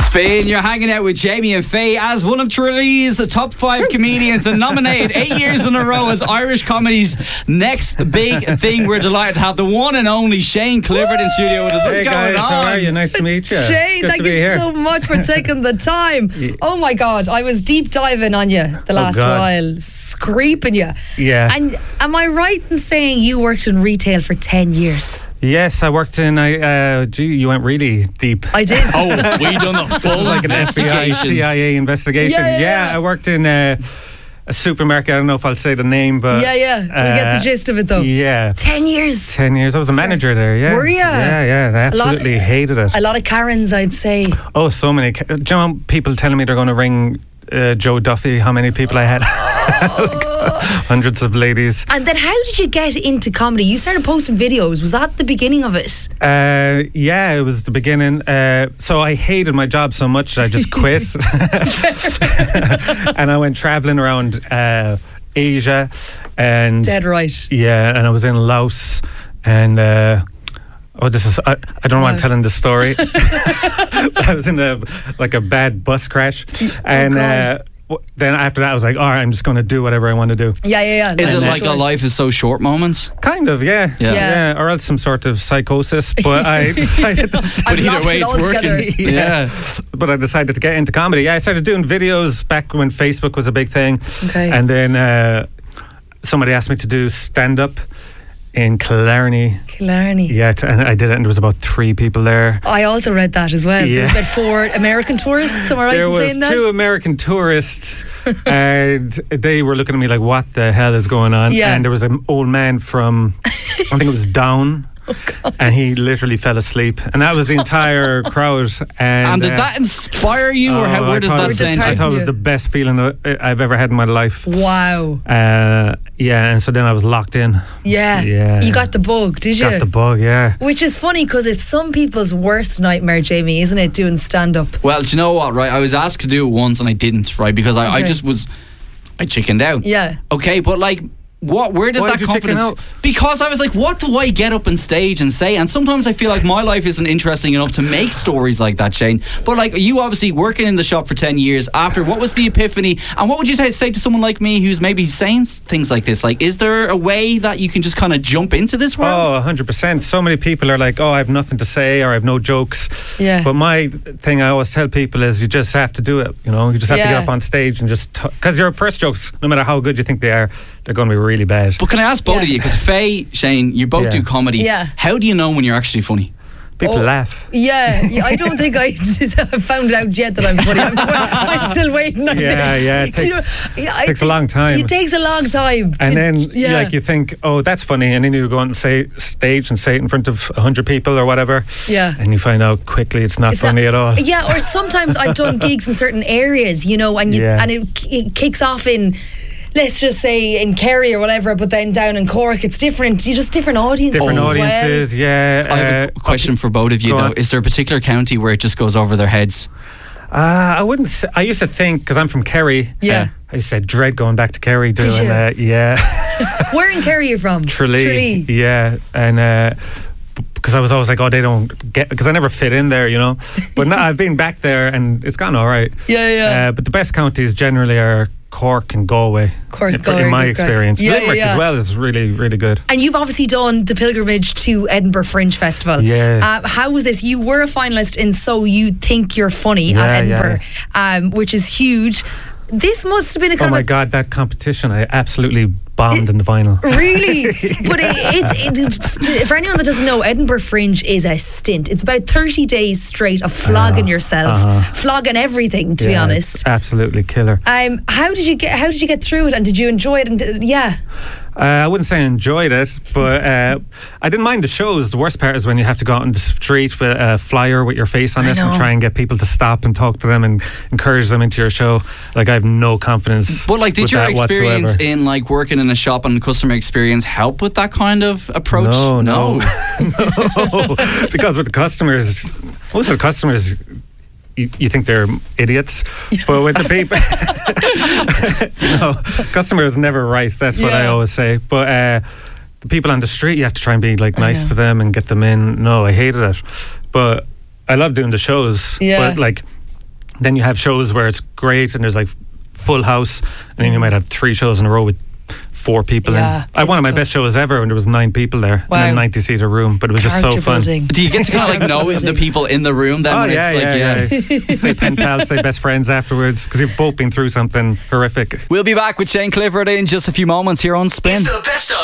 Finn, you're hanging out with Jamie and Faye as one of Tralee's top 5 comedians and nominated 8 years in a row as Irish comedy's next big thing. We're delighted to have the one and only Shane Clifford in studio with us. What's Hey going guys, on? how are you? Nice to meet you. Shane, Good thank to be you here. so much for taking the time. Oh my God, I was deep diving on you the last God. while, scraping you. Yeah. And am I right in saying you worked in retail for 10 years? Yes, I worked in. You went really deep. I did. Oh, we done the full Like an FBI, investigation. CIA investigation. Yeah. I worked in a supermarket. I don't know if I'll say the name, but Yeah. We get the gist of it though. Yeah. 10 years. 10 years. I was a manager there. Yeah. Were ya? Yeah. I absolutely hated it. A lot of Karens, I'd say. Oh, so many. Do you know people telling me they're going to ring Joe Duffy? How many people I had? Hundreds of ladies. And then how did you get into comedy? You started posting videos. Was that the beginning of it? Yeah, it was the beginning. So I hated my job so much that I just quit. And I went traveling around Asia and Dead right. yeah, and I was in Laos and I don't want telling the story. I was in a bad bus crash and God. then after that I was like, all right, I'm just going to do whatever I want to do. Yeah. Is it Life like a life is so short moments? Kind of, yeah. Yeah. Or else some sort of psychosis. But I decided. But I've either lost way, it it's altogether. working. Yeah. But I decided to get into comedy. Yeah, I started doing videos back when Facebook was a big thing. Okay. And then somebody asked me to do stand-up in Killarney. Yeah, and I did it, and there was about 3 people there. I also read that as well. Yeah. There's about 4 American tourists. Am I right There in was saying that? 2 American tourists, and they were looking at me like, "What the hell is going on?" Yeah. And there was an old man from, I think it was Down. And he literally fell asleep, and that was the entire crowd. And did that inspire you, or where does that send I you? thought it was the best feeling I've ever had in my life. Wow. Yeah, and so then I was locked in. Yeah. Yeah. You got the bug, did you? Got the bug, yeah. Which is funny because it's some people's worst nightmare, Jamie, isn't it, doing stand-up? Well, do you know what, right? I was asked to do it once and I didn't, right? Because I Okay. chickened out. Yeah. Okay, but like, where does Why that did you chicken confidence? out? Because I was like, what do I get up on stage and say? And sometimes I feel like my life isn't interesting enough to make stories like that, Shane. But like, you obviously working in the shop for 10 years after, what was the epiphany? And what would you say to someone like me who's maybe saying things like this? Like, is there a way that you can just kind of jump into this world? Oh, 100%. So many people are like, "Oh, I have nothing to say," or "I have no jokes." Yeah. But my thing I always tell people is, you just have to do it. You know, you just have to Yeah. get up on stage and just because your first jokes, no matter how good you think they are, they're going to be really bad. But can I ask both Yeah. of you, because Faye, Shane, you both Yeah. do comedy. Yeah. How do you know when you're actually funny? People Oh. laugh. Yeah, I don't think I just found out yet that I'm funny. I'm still waiting. I Yeah, think. it Do you know, takes a long time. It takes a long time. And then yeah. you think, "Oh, that's funny," and then you go on stage and say it in front of 100 people or whatever. Yeah. And you find out quickly it's not funny at all. Yeah, or sometimes I've done gigs in certain areas, and Yeah. and it kicks off in, let's just say in Kerry or whatever, but then down in Cork it's different. You just different audiences. Different as well. audiences, yeah. I have a question for both of you, go though. on. Is there a particular county where it just goes over their heads? I wouldn't say, I used to think, because I'm from Kerry, Yeah. I used to dread going back to Kerry doing you? that. Yeah. Where in Kerry are you from? Tralee. Yeah. And because I was always like, "Oh, they don't get," because I never fit in there, you know. But now I've been back there and it's gone all right. Yeah. But the best counties generally are Cork and Galway. Cork, in Galway, my good crack. experience. Yeah, Limerick yeah. as well is really, really good. And you've obviously done the pilgrimage to Edinburgh Fringe Festival. Yeah. How was this? You were a finalist in So You Think You're Funny Yeah, at Edinburgh, which is huge. This must have been a Oh kind my of God, that competition, I absolutely bombed in the final. Really? But for anyone that doesn't know, Edinburgh Fringe is a stint. It's about 30 days straight of flogging yourself, flogging everything, to be Yeah, honest. it's absolutely killer. How did you get through it, and did you enjoy it? And yeah. I wouldn't say I enjoyed it, but I didn't mind the shows. The worst part is when you have to go out on the street with a flyer with your face on I it and know. try and get people to stop and talk to them and encourage them into your show. Like, I have no confidence. But like, did with your that experience whatsoever. in like working in a shop and customer experience help with that kind of approach? No. No. Because with the customers, most of the customers, you think they're idiots, but with the people, no, customer is never right. That's what I Yeah. always say. But the people on the street, you have to try and be like nice know. to them and get them in. No, I hated it, but I love doing the shows. Yeah. But like, Then you have shows where it's great and there's like full house, and then you might have 3 shows in a row with 4 people Yeah, in. I had one of my tough. best shows ever when there was 9 people there Wow. in a 90-seater room, but it was just so Character fun. building. Do you get to kind of like know the people in the room then? Oh when yeah, it's like, yeah. Stay pen pals, stay best friends afterwards, because you've both been through something horrific. We'll be back with Shane Clifford in just a few moments here on Spin. It's the best of